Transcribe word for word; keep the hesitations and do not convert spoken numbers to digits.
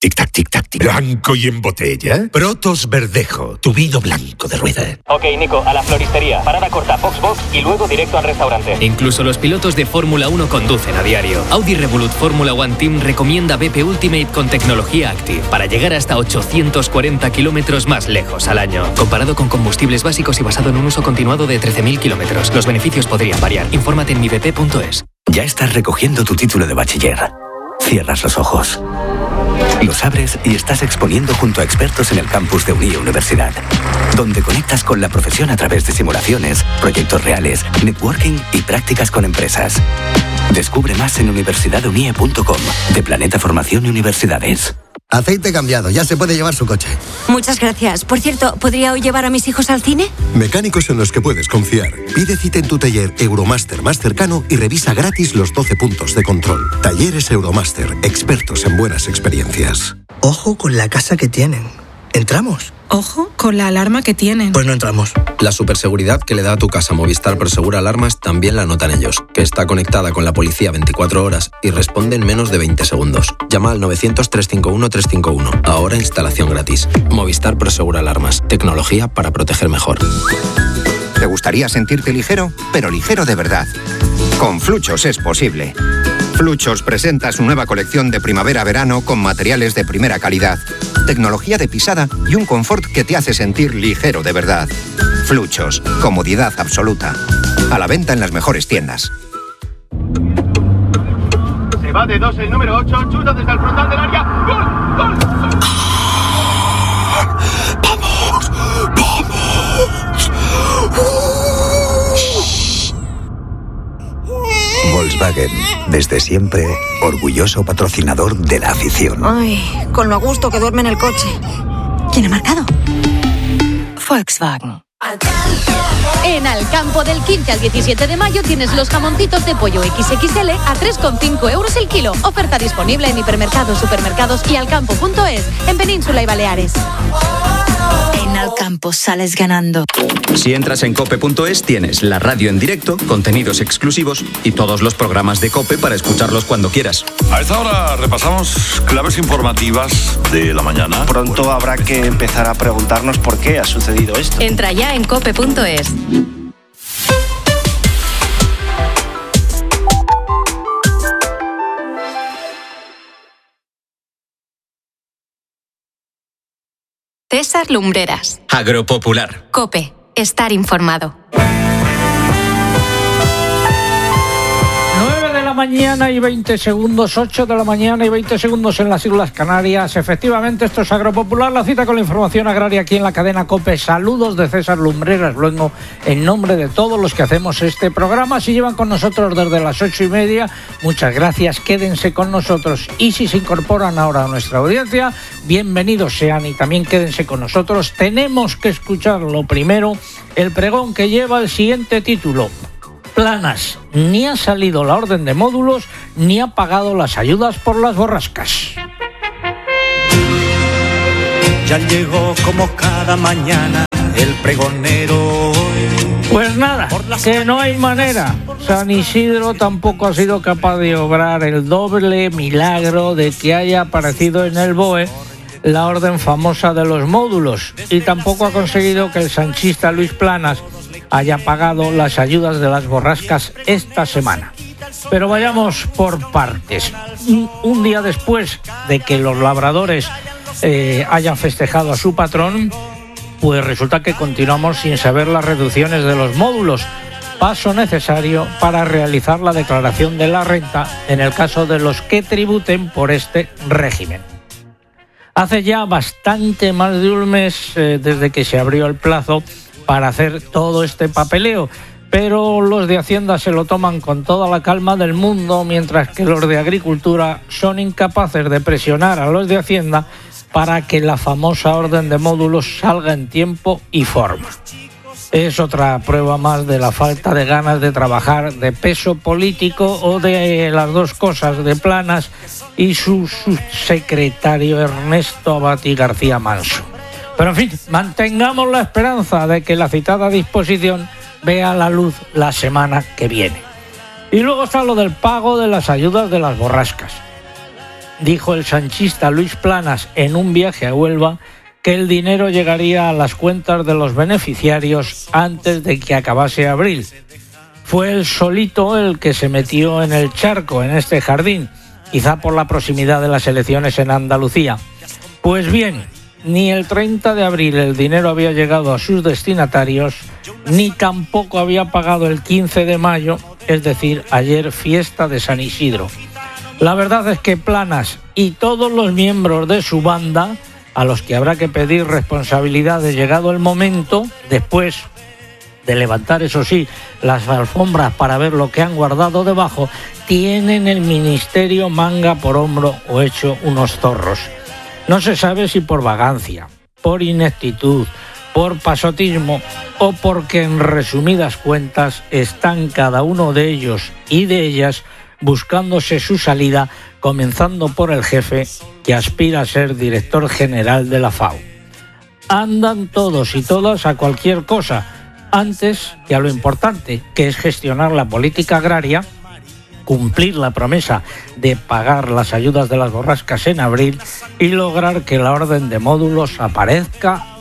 Tic-tac, tic-tac, tic. ¿Blanco y en botella? Protos Verdejo, tu vino blanco de rueda. Ok, Nico, a la floristería. Parada corta, box, box y luego directo al restaurante. Incluso los pilotos de Fórmula uno conducen a diario. Audi Revolut Fórmula One Team recomienda B P Ultimate con tecnología Active para llegar hasta ochocientos cuarenta kilómetros más lejos al año. Comparado con combustibles básicos y basado en un uso continuado de trece mil kilómetros. Los beneficios podrían variar. Infórmate en mi b p punto es. Ya estás recogiendo tu título de bachiller. Cierras los ojos. Los abres y estás exponiendo junto a expertos en el campus de Unie Universidad, donde conectas con la profesión a través de simulaciones, proyectos reales, networking y prácticas con empresas. Descubre más en universidad unie punto com, de Planeta Formación y Universidades. Aceite cambiado, ya se puede llevar su coche. Muchas gracias. Por cierto, ¿podría hoy llevar a mis hijos al cine? Mecánicos en los que puedes confiar. Pide cita en tu taller Euromaster más cercano y revisa gratis los doce puntos de control. Talleres Euromaster, expertos en buenas experiencias. Ojo con la casa que tienen. ¿Entramos? Ojo con la alarma que tienen. Pues no entramos. La superseguridad que le da a tu casa Movistar Prosegura Alarmas también la notan ellos, que está conectada con la policía veinticuatro horas y responde en menos de veinte segundos. Llama al novecientos, trescientos cincuenta y uno, trescientos cincuenta y uno. Ahora instalación gratis. Movistar Prosegura Alarmas. Tecnología para proteger mejor. ¿Te gustaría sentirte ligero? Pero ligero de verdad. Con Fluchos es posible. Fluchos presenta su nueva colección de primavera-verano con materiales de primera calidad, tecnología de pisada y un confort que te hace sentir ligero de verdad. Fluchos, comodidad absoluta. A la venta en las mejores tiendas. Se va de dos el número ocho, chuta desde el frontal del área. ¡Gol! ¡Gol! ¡Vamos! ¡Vamos! Volkswagen, desde siempre, orgulloso patrocinador de la afición. Ay, con lo a gusto que duerme en el coche. ¿Quién ha marcado? Volkswagen. En Alcampo del quince al diecisiete de mayo tienes los jamoncitos de pollo equis equis ele a tres coma cinco euros el kilo. Oferta disponible en hipermercados, supermercados y alcampo punto es en Península y Baleares. En Alcampo sales ganando. Si entras en cope punto es tienes la radio en directo, contenidos exclusivos y todos los programas de COPE para escucharlos cuando quieras. A esta hora repasamos claves informativas de la mañana. Pronto habrá que empezar a preguntarnos por qué ha sucedido esto. Entra ya en cope punto es. César Lumbreras. Agropopular. COPE. Estar informado. nueve de la mañana y veinte segundos, ocho de la mañana y veinte segundos en las Islas Canarias. Efectivamente, esto es Agropopular, la cita con la información agraria aquí en la cadena COPE. Saludos de César Lumbreras, luego en nombre de todos los que hacemos este programa. Si llevan con nosotros desde las ocho y media, muchas gracias, quédense con nosotros. Y si se incorporan ahora a nuestra audiencia, bienvenidos sean y también quédense con nosotros. Tenemos que escuchar lo primero, el pregón que lleva el siguiente título. Planas, ni ha salido la orden de módulos, ni ha pagado las ayudas por las borrascas. Ya llegó como cada mañana el pregonero. Pues nada, que no hay manera. San Isidro tampoco ha sido capaz de obrar el doble milagro de que haya aparecido en el B O E la orden famosa de los módulos, y tampoco ha conseguido que el sanchista Luis Planas haya pagado las ayudas de las borrascas esta semana. Pero vayamos por partes. Un, un día después de que los labradores eh, hayan festejado a su patrón, pues resulta que continuamos sin saber las reducciones de los módulos, paso necesario para realizar la declaración de la renta en el caso de los que tributen por este régimen. Hace ya bastante más de un mes eh, desde que se abrió el plazo para hacer todo este papeleo, pero los de Hacienda se lo toman con toda la calma del mundo, mientras que los de Agricultura son incapaces de presionar a los de Hacienda para que la famosa orden de módulos salga en tiempo y forma. Es otra prueba más de la falta de ganas de trabajar, de peso político o de las dos cosas, de Planas y su subsecretario Ernesto Abati García Manso. Pero en fin, mantengamos la esperanza de que la citada disposición vea la luz la semana que viene. Y luego está lo del pago de las ayudas de las borrascas. dijo el sanchista Luis Planas en un viaje a Huelva que el dinero llegaría a las cuentas de los beneficiarios antes de que acabase abril. Fue él solito el que se metió en el charco, en este jardín, quizá por la proximidad de las elecciones en Andalucía. Pues bien, ni el treinta de abril el dinero había llegado a sus destinatarios, ni tampoco había pagado el quince de mayo, es decir, ayer fiesta de San Isidro. La verdad es que Planas y todos los miembros de su banda, a los que habrá que pedir responsabilidades llegado el momento, después de levantar, eso sí, las alfombras para ver lo que han guardado debajo, tienen el ministerio manga por hombro o hecho unos zorros. No se sabe si por vagancia, por ineptitud, por pasotismo o porque en resumidas cuentas están cada uno de ellos y de ellas buscándose su salida, comenzando por el jefe que aspira a ser director general de la FAO. Andan todos y todas a cualquier cosa, antes que a lo importante, que es gestionar la política agraria, cumplir la promesa de pagar las ayudas de las borrascas en abril y lograr que la orden de módulos aparezca